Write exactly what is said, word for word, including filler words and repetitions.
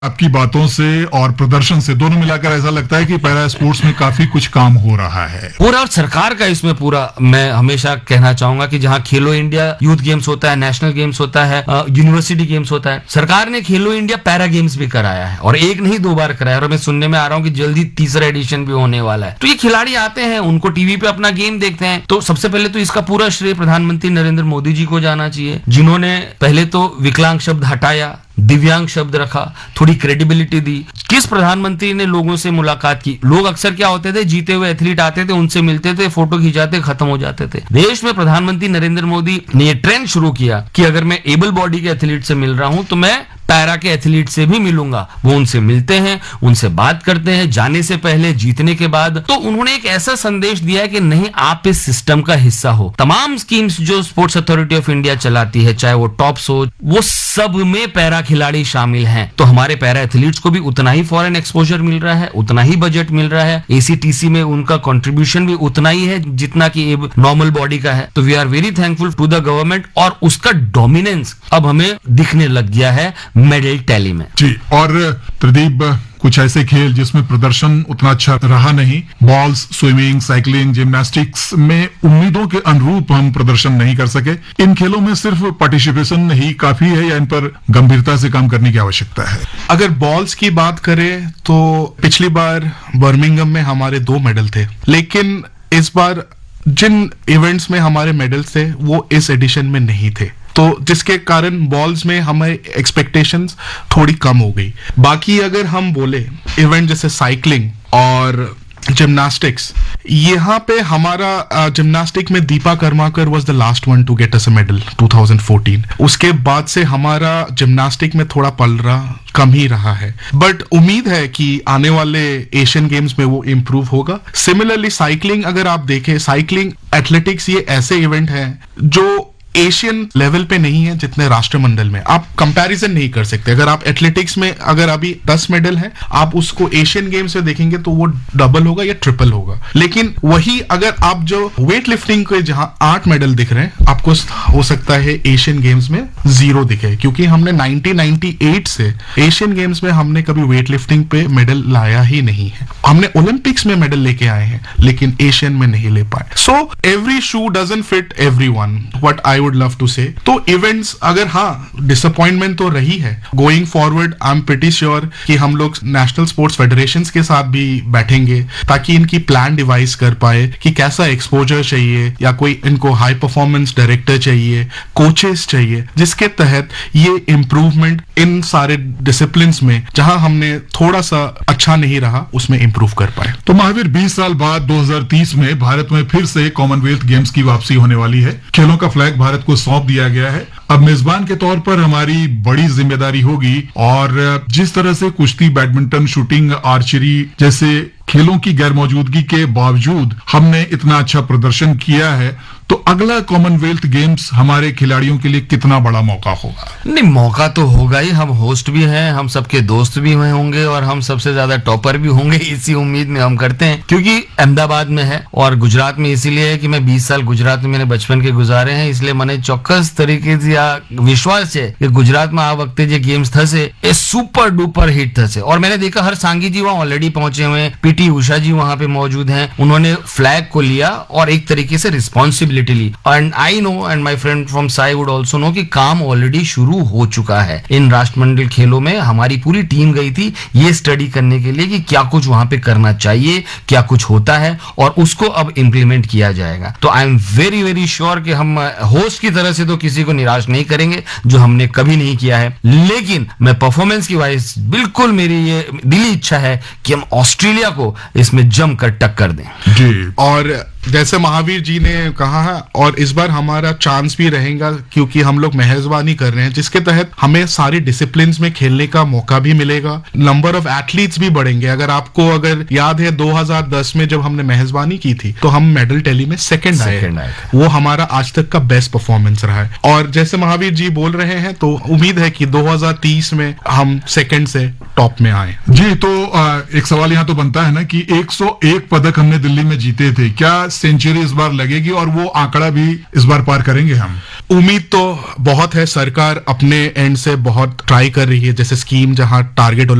आपकी बातों से और प्रदर्शन से दोनों मिलाकर ऐसा लगता है कि पैरा स्पोर्ट्स में काफी कुछ काम हो रहा है। पूरा और सरकार का इसमें पूरा, मैं हमेशा कहना चाहूंगा कि जहां खेलो इंडिया यूथ गेम्स होता है, नेशनल गेम्स होता है, यूनिवर्सिटी गेम्स होता है, सरकार ने खेलो इंडिया पैरा गेम्स भी कराया है और एक नहीं दो बार कराया। और मैं सुनने में आ रहा हूं कि जल्दी तीसरा एडिशन भी होने वाला है। तो ये खिलाड़ी आते हैं, उनको टीवी पे अपना गेम देखते हैं। तो सबसे पहले तो इसका पूरा श्रेय प्रधानमंत्री नरेंद्र मोदी जी को जाना चाहिए, जिन्होंने पहले तो विकलांग शब्द हटाया, दिव्यांग शब्द रखा, थोड़ी क्रेडिबिलिटी दी। किस प्रधानमंत्री ने लोगों से मुलाकात की? लोग अक्सर क्या होते थे, जीते हुए एथलीट आते थे, उनसे मिलते थे, फोटो खिंचाते, खत्म हो जाते थे। देश में प्रधानमंत्री नरेंद्र मोदी ने ये ट्रेंड शुरू किया कि अगर मैं एबल बॉडी के एथलीट से मिल रहा हूं तो मैं पैरा के एथलीट से भी मिलूंगा। वो उनसे मिलते हैं, उनसे बात करते हैं, जाने से पहले, जीतने के बाद। तो उन्होंने एक ऐसा संदेश दिया है कि नहीं, आप इस सिस्टम का हिस्सा हो। तमाम स्कीम्स जो स्पोर्ट्स अथॉरिटी ऑफ इंडिया चलाती है, चाहे वो टॉप्स हो, वो सब में पैरा खिलाड़ी शामिल हैं। तो हमारे पैरा एथलीट्स को भी उतना ही फॉरेन एक्सपोजर मिल रहा है, उतना ही बजट मिल रहा है। एसीटीसी में उनका कंट्रीब्यूशन भी उतना ही है जितना कि नॉर्मल बॉडी का है। तो we are very thankful to the government, और उसका डोमिनेंस अब हमें दिखने लग गया है मेडल टैली में। जी, और प्रदीप, कुछ ऐसे खेल जिसमें प्रदर्शन उतना अच्छा रहा नहीं, बॉल्स, स्विमिंग, साइकिलिंग, जिम्नास्टिक्स में उम्मीदों के अनुरूप हम प्रदर्शन नहीं कर सके। इन खेलों में सिर्फ पार्टिसिपेशन ही काफी है या इन पर गंभीरता से काम करने की आवश्यकता है? अगर बॉल्स की बात करें तो पिछली बार बर्मिंघम में हमारे दो मेडल थे, लेकिन इस बार जिन इवेंट्स में हमारे मेडल थे वो इस एडिशन में नहीं थे, तो जिसके कारण बॉल्स में हमें एक्सपेक्टेशंस थोड़ी कम हो गई। बाकी अगर हम बोले इवेंट जैसे साइकिलिंग और जिम्नास्टिक्स, यहाँ पे हमारा जिम्नास्टिक में Deepa Karmakar was the last one to get us a medal two thousand fourteen. उसके बाद से हमारा जिम्नास्टिक में थोड़ा पलड़ा कम ही रहा है, बट उम्मीद है कि आने वाले एशियन गेम्स में वो इम्प्रूव होगा। सिमिलरली साइकिलिंग अगर आप देखें, साइकिलिंग एथलेटिक्स ये ऐसे इवेंट हैं जो एशियन लेवल पे नहीं है जितने राष्ट्रमंडल में। आप कंपैरिजन नहीं कर सकते। अगर आप एथलेटिक्स में अगर अभी दस मेडल है, आप उसको एशियन गेम्स में देखेंगे तो वो डबल होगा या ट्रिपल होगा। लेकिन वही अगर आप जो वेट लिफ्टिंग के जहां आठ मेडल दिख रहे हैं, आपको हो सकता है एशियन गेम्स में जीरो दिखे, क्योंकि हमने नाइनटीन नाइंटी एट से एशियन गेम्स में हमने कभी वेट लिफ्टिंग पे मेडल लाया ही नहीं है। हमने ओलंपिक्स में मेडल लेके आए हैं लेकिन एशियन में नहीं ले पाए। So every shoe doesn't fit everyone, what I would love to से। तो इवेंट्स अगर हाँ डिसअपॉइंटमेंट तो रही है, going forward I am pretty sure कि हम लोग नेशनल स्पोर्ट्स फेडरेशंस के साथ भी बैठेंगे ताकि इनकी प्लान डिवाइस कर पाए कि कैसा एक्सपोजर चाहिए, या कोई इनको हाई परफॉर्मेंस डायरेक्टर चाहिए, कोचेस चाहिए, जिसके तहत ये इम्प्रूवमेंट इन सारे डिसिप्लिन में जहां हमने थोड़ा सा अच्छा नहीं रहा उसमें इम्प्रूव कर पाए। तो महावीर, बीस साल बाद दो हज़ार तीस में भारत में फिर से कॉमनवेल्थ गेम्स की वापसी होने वाली है। खेलों का फ्लैग भारत को सौंप दिया गया है। अब मेजबान के तौर पर हमारी बड़ी जिम्मेदारी होगी, और जिस तरह से कुश्ती, बैडमिंटन, शूटिंग, आर्चरी जैसे खेलों की गैर मौजूदगी के बावजूद हमने इतना अच्छा प्रदर्शन किया है, तो अगला कॉमनवेल्थ गेम्स हमारे खिलाड़ियों के लिए कितना बड़ा मौका होगा? नहीं, मौका तो होगा ही। हम होस्ट भी हैं, हम सबके दोस्त भी हुए होंगे और हम सबसे ज्यादा टॉपर भी होंगे, इसी उम्मीद में हम करते हैं। क्योंकि अहमदाबाद में है और गुजरात में इसीलिए है कि मैं बीस साल गुजरात में मैंने बचपन के गुजारे हैं, इसलिए मैंने चौक्कस तरीके से विश्वास है कि गुजरात में आ वक्त जो गेम्स थसे ए सुपर डुपर हिट थसे। और मैंने देखा हर सांगी जी वहां ऑलरेडी पहुंचे हुए हैं, पीटी उषा जी वहां पे मौजूद हैं, उन्होंने फ्लैग को लिया और एक तरीके से responsibility Lee. And I know and my friend from Sai would also no कि काम ऑलरेडी शुरू हो चुका है। इन राष्ट्रमंडल खेलों में हमारी पूरी टीम गई थी ये स्टडी करने के लिए कि क्या कुछ वहां पे करना चाहिए, क्या कुछ होता है, और उसको अब इंप्लीमेंट किया जाएगा। तो I am very very sure कि हम होस्ट की तरह से तो किसी को निराश नहीं करेंगे, जो हमने कभी नहीं किया है। लेकिन मैं परफॉर्मेंस की वाइज बिल्कुल मेरी ये दिली इच्छा है कि हम ऑस्ट्रेलिया को इसमें जमकर टक्कर दें। जी, और जैसे महावीर जी ने कहा है, और इस बार हमारा चांस भी रहेगा क्योंकि हम लोग मेहजबानी कर रहे हैं, जिसके तहत हमें सारी डिसिप्लिन्स में खेलने का मौका भी मिलेगा, नंबर ऑफ एथलीट्स भी बढ़ेंगे। अगर आपको अगर याद है दो हज़ार दस में जब हमने मेहजबानी की थी तो हम मेडल टैली में सेकंड आए, वो हमारा आज तक का बेस्ट परफॉर्मेंस रहा है। और जैसे महावीर जी बोल रहे हैं तो उम्मीद है कि दो हज़ार तीस में हम सेकंड से टॉप में आए। जी, तो एक सवाल यहाँ तो बनता है ना कि एक सौ एक पदक हमने दिल्ली में जीते थे, क्या सेंचुरी इस बार लगेगी और वो आंकड़ा भी इस बार पार करेंगे हम? उम्मीद तो बहुत है। सरकार अपने एंड से बहुत ट्राई कर रही है, जैसे स्कीम जहां टारगेट